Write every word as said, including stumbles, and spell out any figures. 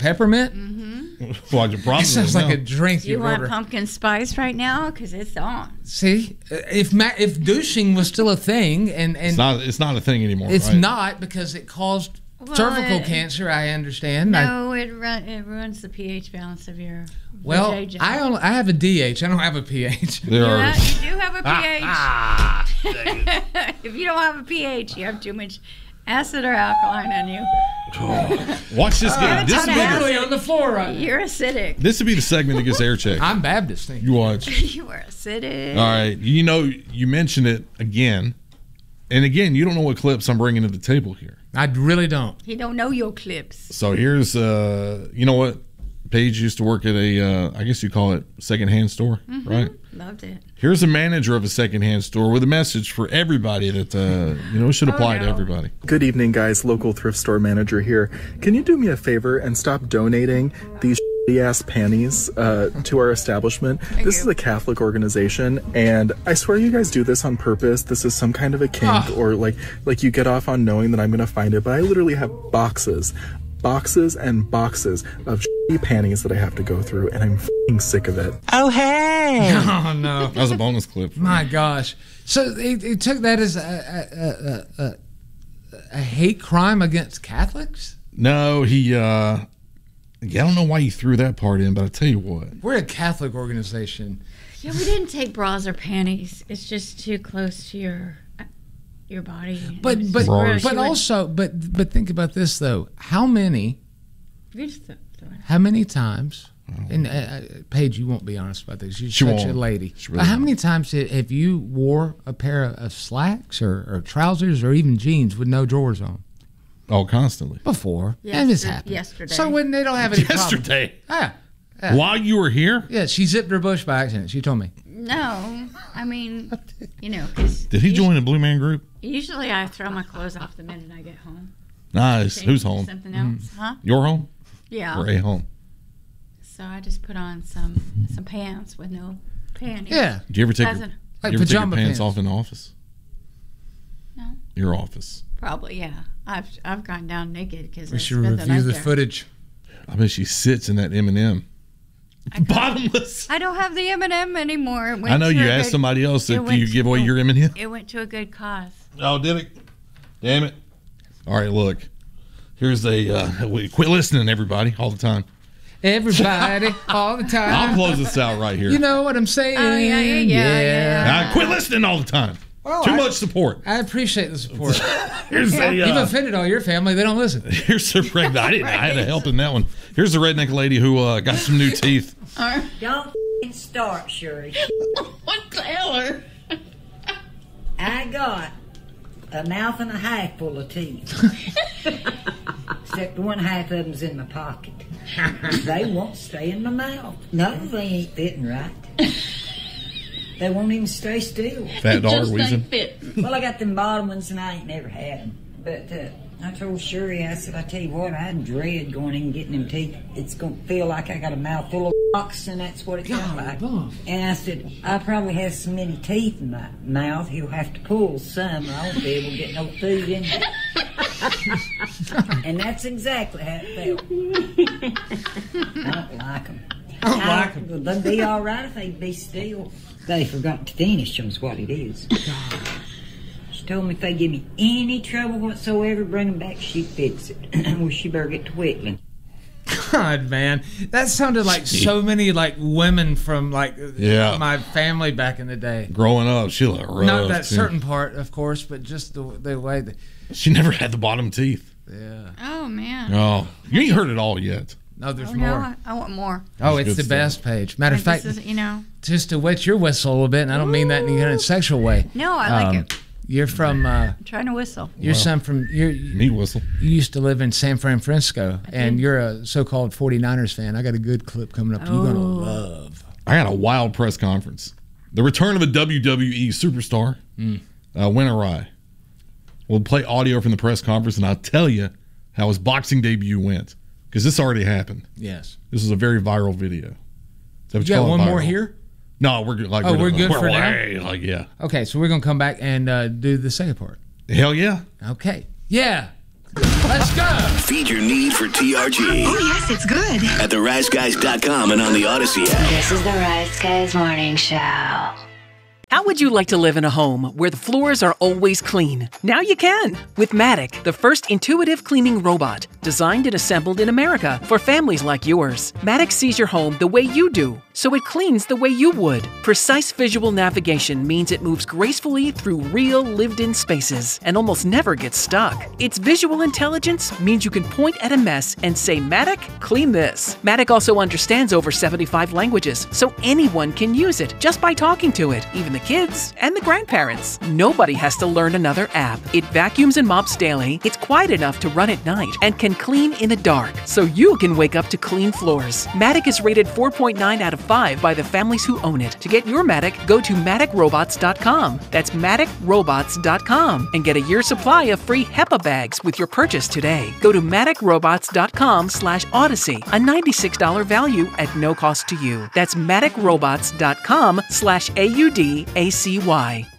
peppermint? Mm-hmm. Well, that sounds like a drink. You want order. pumpkin spice right now? Because it's on. See, if ma if douching was still a thing, and, and it's not, it's not a thing anymore. It's right? not because it caused well, cervical it, cancer. I understand. No, I, it run, it ruins the pH balance of your. Well, vajayjay. I only, I have a D H. I don't have a pH. There you, are, have, you do have a pH. Ah, ah, if you don't have a pH, you have too much acid or alkaline on you. Oh, watch this game. Uh, this literally on the floor right You're acidic. This would be the segment that gets air checked. I'm Baptist. You watch. You are acidic. All right. You know, you mentioned it again. And again, you don't know what clips I'm bringing to the table here. I really don't. He don't know your clips. So here's, uh, you know what? Paige used to work at a, uh, I guess you call it secondhand store, mm-hmm. right? Loved it. Here's a manager of a secondhand store with a message for everybody that, uh, you know, should apply oh, no. to everybody. Good evening, guys. Local thrift store manager here. Can you do me a favor and stop donating these ass panties uh, to our establishment? Thank this you. is a Catholic organization, and I swear you guys do this on purpose. This is some kind of a kink, oh. or like like you get off on knowing that I'm going to find it, but I literally have boxes. Boxes and boxes of shitty panties that I have to go through, and I'm f***ing sick of it. Oh, hey! Oh, no. That was a bonus clip. My gosh. So he, he took that as a, a, a, a, a hate crime against Catholics? No, he, uh, yeah, I don't know why he threw that part in, but I'll tell you what. We're a Catholic organization. Yeah, we didn't take bras or panties. It's just too close to your... your body, but but but also, but but think about this though. How many? How many times? And uh, Paige, you won't be honest about this. You're she such won't. a lady. Really but how won't. many times have you wore a pair of slacks or, or trousers or even jeans with no drawers on? Oh, constantly. Before, Yesterday, and this happened yesterday. So when they don't have any yesterday. problem. Yeah, yeah. While you were here? Yeah, she zipped her bush by accident. She told me. No, I mean, you know, because did he join the Blue Man Group? Usually, I throw my clothes off the minute I get home. Nice. Who's home? Something else, mm. huh? Your home? Yeah. Or a home? So I just put on some some pants with no panties. Yeah. Do you ever take your, like you ever take your pants, pants off in the office? No. Your office? Probably, yeah. I've I've gone down naked because we I should spent review the, night the there. footage. I bet she sits in that M and M. Bottomless. I don't have the M and M anymore. It went I know to you a asked good, somebody else if you to, give away your M and M. It went to a good cause. Oh, did it? Damn it. All right, look. Here's a, uh, we quit listening, everybody, all the time. Everybody, all the time. I'll close this out right here. You know what I'm saying? Oh, yeah, yeah, yeah. yeah. Now, quit listening all the time. Well, Too I, much support. I appreciate the support. Here's a, uh, You've offended all your family. They don't listen. Here's the redneck. I didn't. I had to help in that one. Here's the redneck lady who uh, got some new teeth. Don't start, Shuri. What the hell? I got a mouth and a half full of teeth. Except one half of them's in my pocket. They won't stay in my mouth. No, they ain't fitting right. They won't even stay still. Fat dog wheezing. Well, I got them bottom ones and I ain't never had them. But uh, I told Shuri, I said, I tell you what, I dread going in and getting them teeth. It's going to feel like I got a mouth full of rocks, and that's what it feels like. And I said, I probably have so many teeth in my mouth, he'll have to pull some, or I won't be able to get no food in it. And that's exactly how it felt. I don't like them. I don't like them. They'd be all right if they'd be still. They forgot to finish them's what it is. She told me if they give me any trouble whatsoever, bring them back, she'd fix it. Well, she better get to whittling. God, man, that sounded like so many like women from like yeah. my family back in the day. Growing up, she looked rough. Not that too. certain part, of course, but just the the way that she never had the bottom teeth. Yeah. Oh man. Oh, you ain't heard it all yet. No, there's oh, more. No, I, I want more. Oh, There's it's the stuff. best page. Matter of Like, fact, this is, you know, just to wet your whistle a little bit, and I don't mean that in any kind of sexual way. No, I like um, it. You're from. Uh, I'm trying to whistle. Your Wow. son from. You're, Me whistle. You used to live in San Francisco, I and did. you're a so-called forty-niners fan. I got a good clip coming up Oh. you're going to love. I had a wild press conference. The return of a W W E superstar Mm. uh, went awry. We'll play audio from the press conference, and I'll tell you how his boxing debut went. Because this already happened. Yes. This is a very viral video. Is that what You got call it, one more viral? here? No, we're good. Like, Oh, we're good we're for now? way, Like, yeah. Okay, so we're going to come back and uh, do the second part. Hell yeah. Okay. Yeah. Let's go. Feed your need for T R G. Oh, yes, it's good. At the rise guys dot com and on the Odyssey app. This is the Rise Guys Morning Show. How would you like to live in a home where the floors are always clean? Now you can with Matic, the first intuitive cleaning robot designed and assembled in America for families like yours. Matic sees your home the way you do, so it cleans the way you would. Precise visual navigation means it moves gracefully through real lived-in spaces and almost never gets stuck. Its visual intelligence means you can point at a mess and say, Matic, clean this. Matic also understands over seventy-five languages, so anyone can use it just by talking to it, even the kids and the grandparents. Nobody has to learn another app. It vacuums and mops daily, it's quiet enough to run at night, and can clean in the dark, so you can wake up to clean floors. Matic is rated four point nine out of five by the families who own it. To get your Matic, go to Matic Robots dot com. That's Matic Robots dot com and get a year's supply of free HEPA bags with your purchase today. Go to Matic Robots dot com slash Odyssey, a ninety-six dollars value at no cost to you. That's Matic Robots dot com slash A U D A C Y.